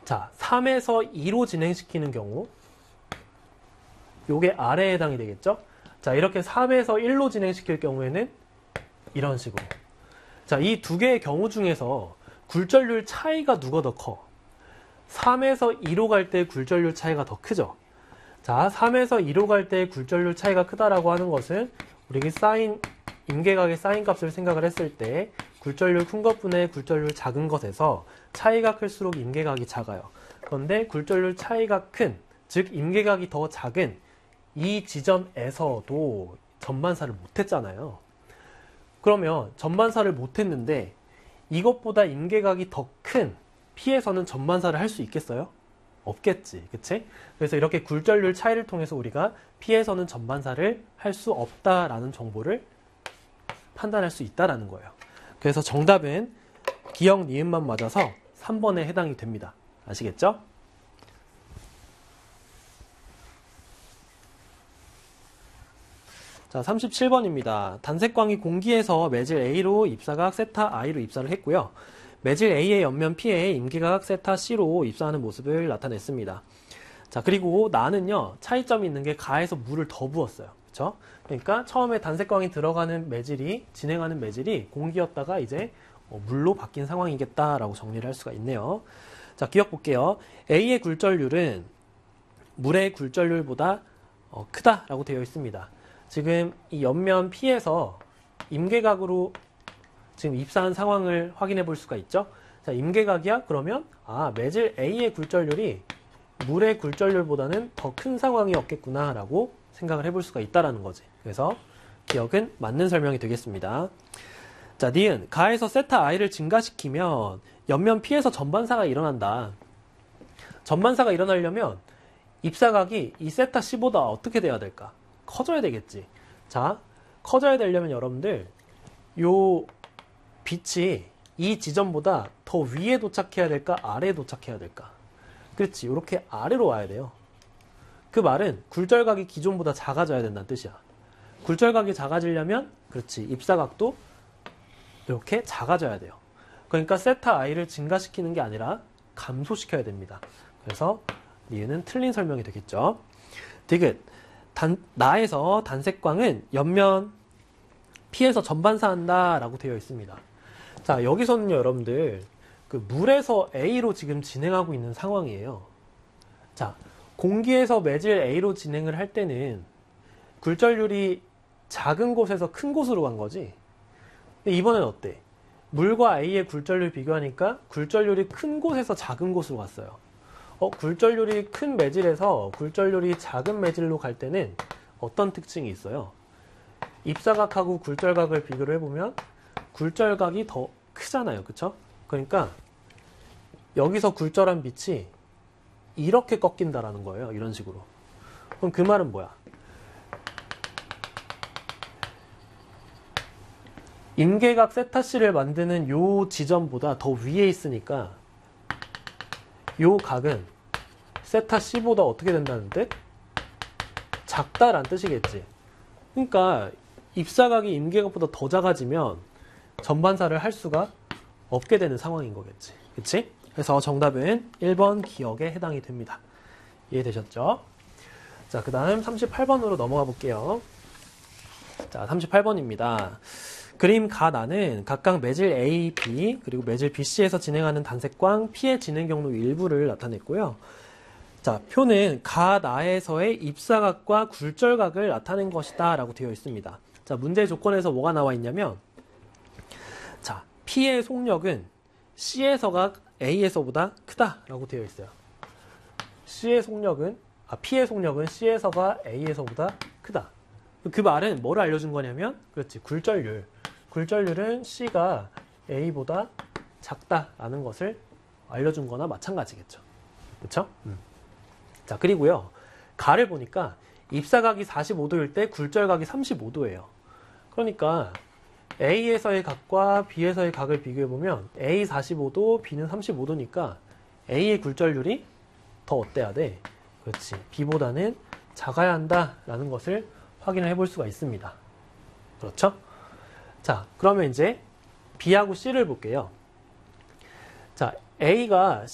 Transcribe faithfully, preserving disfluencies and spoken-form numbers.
자, 삼에서 이로 진행시키는 경우 요게 R에 해당이 되겠죠? 자, 이렇게 삼에서 일로 진행시킬 경우에는 이런 식으로. 자, 이 두 개의 경우 중에서 굴절률 차이가 누가 더 커? 삼에서 이로 갈 때 굴절률 차이가 더 크죠? 자, 삼에서 이로 갈 때 굴절률 차이가 크다라고 하는 것은 우리 사인, 임계각의 사인 값을 생각을 했을 때 굴절률 큰 것분의 굴절률 작은 것에서 차이가 클수록 임계각이 작아요. 그런데 굴절률 차이가 큰, 즉 임계각이 더 작은 이 지점에서도 전반사를 못했잖아요. 그러면 전반사를 못했는데 이것보다 임계각이 더 큰 P에서는 전반사를 할 수 있겠어요? 없겠지, 그치? 그래서 이렇게 굴절률 차이를 통해서 우리가 P에서는 전반사를 할 수 없다라는 정보를 판단할 수 있다라는 거예요. 그래서 정답은 기역, 니은만 맞아서 삼 번에 해당이 됩니다. 아시겠죠? 자, 삼십칠 번입니다. 단색광이 공기에서 매질 A로 입사각 세타 I로 입사를 했고요. 매질 A의 옆면 P에 임계각 세타 C로 입사하는 모습을 나타냈습니다. 자, 그리고 나는요, 차이점이 있는 게 가에서 물을 더 부었어요. 그쵸? 그러니까 처음에 단색광이 들어가는 매질이, 진행하는 매질이 공기였다가 이제 물로 바뀐 상황이겠다라고 정리를 할 수가 있네요. 자, 기억 볼게요. A의 굴절률은 물의 굴절률보다 어, 크다라고 되어 있습니다. 지금 이 옆면 P에서 임계각으로 지금 입사한 상황을 확인해 볼 수가 있죠. 자, 임계각이야? 그러면 아, 매질 A의 굴절률이 물의 굴절률보다는 더 큰 상황이었겠구나 라고 생각을 해볼 수가 있다라는 거지. 그래서 기억은 맞는 설명이 되겠습니다. 자, 니은 가에서 세타 I를 증가시키면 옆면 P에서 전반사가 일어난다. 전반사가 일어나려면 입사각이 이 세타 C보다 어떻게 돼야 될까? 커져야 되겠지. 자, 커져야 되려면 여러분들 요 빛이 이 지점보다 더 위에 도착해야 될까? 아래에 도착해야 될까? 그렇지. 이렇게 아래로 와야 돼요. 그 말은 굴절각이 기존보다 작아져야 된다는 뜻이야. 굴절각이 작아지려면 그렇지. 입사각도 이렇게 작아져야 돼요. 그러니까 세타 I를 증가시키는 게 아니라 감소시켜야 됩니다. 그래서 니은은 틀린 설명이 되겠죠. 디귿 단, 나에서 단색광은 옆면 P에서 전반사한다 라고 되어 있습니다. 자, 여기서는요, 여러분들, 그 물에서 A로 지금 진행하고 있는 상황이에요. 자, 공기에서 매질 A로 진행을 할 때는 굴절률이 작은 곳에서 큰 곳으로 간 거지. 근데 이번엔 어때? 물과 A의 굴절률 비교하니까 굴절률이 큰 곳에서 작은 곳으로 갔어요. 어, 굴절률이 큰 매질에서 굴절률이 작은 매질로 갈 때는 어떤 특징이 있어요? 입사각하고 굴절각을 비교를 해보면 굴절각이 더 크잖아요. 그쵸? 그러니까 여기서 굴절한 빛이 이렇게 꺾인다라는 거예요. 이런 식으로. 그럼 그 말은 뭐야? 임계각 세타C를 만드는 요 지점보다 더 위에 있으니까 요 각은 세타C보다 어떻게 된다는 뜻? 작다란 뜻이겠지. 그러니까 입사각이 임계각보다 더 작아지면 전반사를 할 수가 없게 되는 상황인 거겠지. 그치? 그래서 정답은 일 번 기역에 해당이 됩니다. 이해되셨죠? 자, 그 다음 삼십팔 번으로 넘어가 볼게요. 자, 삼십팔 번입니다. 그림 가나는 각각 매질 A, B, 그리고 매질 비, C에서 진행하는 단색광 P의 진행 경로 일부를 나타냈고요. 자, 표는 가나에서의 입사각과 굴절각을 나타낸 것이다 라고 되어 있습니다. 자, 문제 조건에서 뭐가 나와 있냐면, 자, P의 속력은 C에서가 A에서보다 크다 라고 되어 있어요. C의 속력은, 아, P의 속력은 C에서가 A에서보다 크다. 그 말은 뭐를 알려준 거냐면, 그렇지, 굴절률. 굴절률은 C가 A보다 작다라는 것을 알려준 거나 마찬가지겠죠. 그쵸? 음. 자, 그리고요, 가를 보니까 입사각이 사십오 도일 때 굴절각이 삼십오 도예요. 그러니까 A에서의 각과 B에서의 각을 비교해보면 A 사십오 도, B는 삼십오 도니까 A의 굴절률이 더 어때야 돼? 그렇지, B보다는 작아야 한다라는 것을 확인을 해볼 수가 있습니다. 그렇죠? 자, 그러면 이제 B하고 C를 볼게요. 자, A가